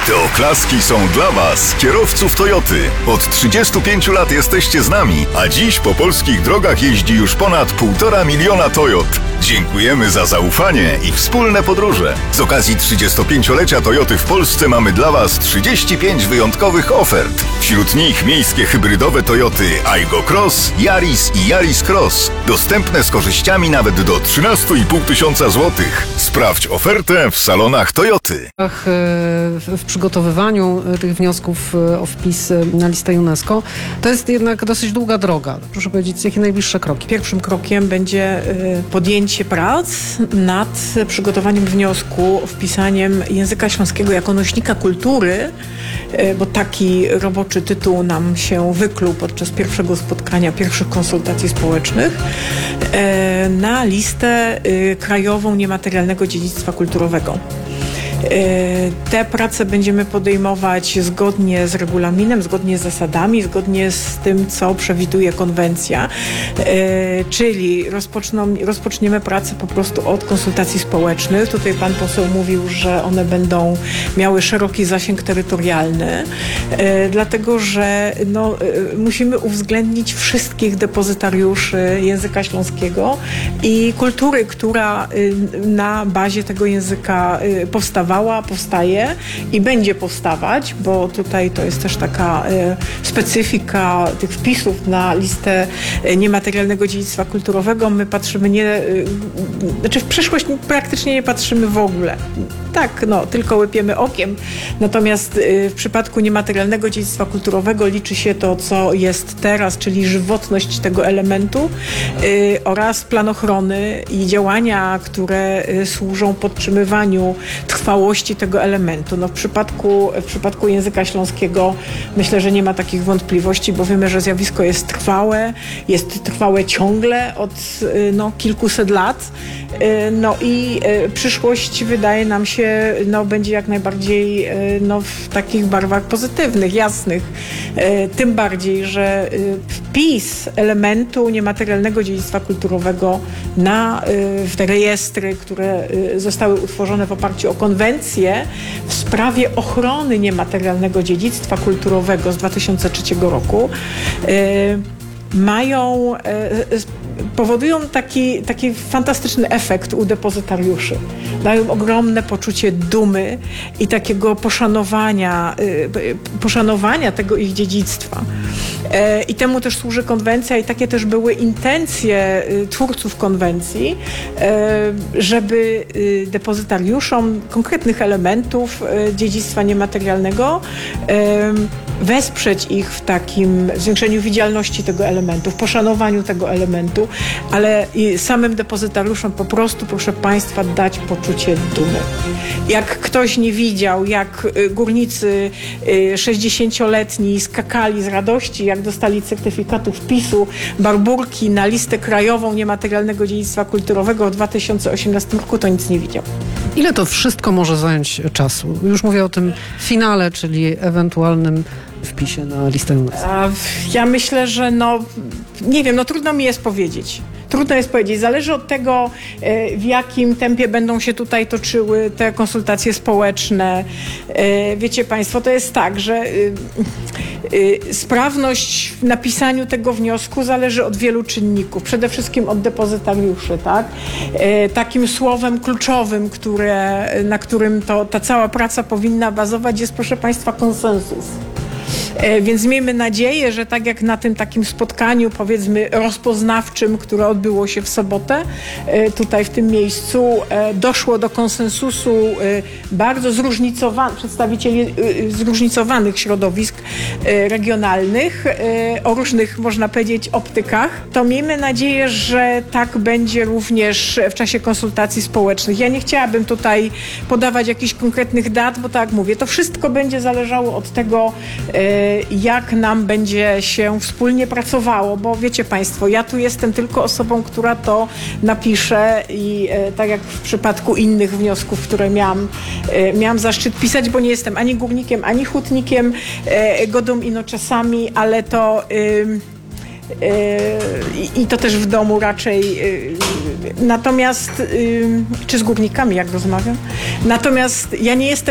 Te oklaski są dla Was, kierowców Toyoty. Od 35 lat jesteście z nami, a dziś po polskich drogach jeździ już ponad 1,5 miliona Toyot. Dziękujemy za zaufanie i wspólne podróże. Z okazji 35-lecia Toyoty w Polsce mamy dla Was 35 wyjątkowych ofert. Wśród nich miejskie hybrydowe Toyoty Aygo Cross, Yaris i Yaris Cross. Dostępne z korzyściami nawet do 13,5 tysiąca złotych. Sprawdź ofertę w salonach Toyoty. W przygotowywaniu tych wniosków o wpis na listę UNESCO to jest jednak dosyć długa droga. Proszę powiedzieć, jakie najbliższe kroki? Pierwszym krokiem będzie podjęcie prac nad przygotowaniem wniosku o wpisaniem języka śląskiego jako nośnika kultury, bo taki roboczy tytuł nam się wykluł podczas pierwszego spotkania, pierwszych konsultacji społecznych, na listę krajową niematerialnego dziedzictwa kulturowego. Te prace będziemy podejmować zgodnie z regulaminem, zgodnie z zasadami, zgodnie z tym, co przewiduje konwencja, czyli rozpoczniemy pracę po prostu od konsultacji społecznych. Tutaj pan poseł mówił, że one będą miały szeroki zasięg terytorialny, dlatego że musimy uwzględnić wszystkich depozytariuszy języka śląskiego i kultury, która na bazie tego języka powstaje i będzie powstawać, bo tutaj to jest też taka specyfika tych wpisów na listę niematerialnego dziedzictwa kulturowego. My patrzymy w przyszłość praktycznie nie patrzymy w ogóle. Tak, tylko łypiemy okiem. Natomiast w przypadku niematerialnego dziedzictwa kulturowego liczy się to, co jest teraz, czyli żywotność tego elementu oraz plan ochrony i działania, które służą podtrzymywaniu trwałości tego elementu. W przypadku języka śląskiego myślę, że nie ma takich wątpliwości, bo wiemy, że zjawisko jest trwałe ciągle od kilkuset lat. I przyszłość wydaje nam się będzie jak najbardziej w takich barwach pozytywnych, jasnych. Tym bardziej, że wpis elementu niematerialnego dziedzictwa kulturowego w te rejestry, które zostały utworzone w oparciu o konwencję w sprawie ochrony niematerialnego dziedzictwa kulturowego z 2003 roku powodują taki fantastyczny efekt u depozytariuszy. Dają ogromne poczucie dumy i takiego poszanowania tego ich dziedzictwa. I temu też służy konwencja i takie też były intencje twórców konwencji, żeby depozytariuszom konkretnych elementów dziedzictwa niematerialnego wesprzeć ich w takim zwiększeniu widzialności tego elementu, w poszanowaniu tego elementu, ale samym depozytariuszom po prostu, proszę Państwa, dać poczucie dumy. Jak ktoś nie widział, jak górnicy 60-letni skakali z radości, jak dostali certyfikatu wpisu Barburki na listę krajową niematerialnego dziedzictwa kulturowego w 2018 roku, to nic nie widział. Ile to wszystko może zająć czasu? Już mówię o tym finale, czyli ewentualnym wpisie na listę UNESCO. Ja myślę, że nie wiem, trudno mi jest powiedzieć. Zależy od tego, w jakim tempie będą się tutaj toczyły te konsultacje społeczne. Wiecie Państwo, to jest tak, że sprawność w napisaniu tego wniosku zależy od wielu czynników. Przede wszystkim od depozytariuszy, tak? Takim słowem kluczowym, na którym ta cała praca powinna bazować, jest, proszę Państwa, konsensus. Więc miejmy nadzieję, że tak jak na tym takim spotkaniu, powiedzmy, rozpoznawczym, które odbyło się w sobotę, tutaj w tym miejscu, doszło do konsensusu bardzo przedstawicieli zróżnicowanych środowisk regionalnych, o różnych, można powiedzieć, optykach, to miejmy nadzieję, że tak będzie również w czasie konsultacji społecznych. Ja nie chciałabym tutaj podawać jakichś konkretnych dat, bo tak jak mówię, to wszystko będzie zależało od tego, jak nam będzie się wspólnie pracowało, bo wiecie Państwo, ja tu jestem tylko osobą, która to napisze i tak jak w przypadku innych wniosków, które miałam zaszczyt pisać, bo nie jestem ani górnikiem, ani hutnikiem, godą ino czasami, ale to i to też w domu raczej, natomiast czy z górnikami jak rozmawiam, natomiast ja nie jestem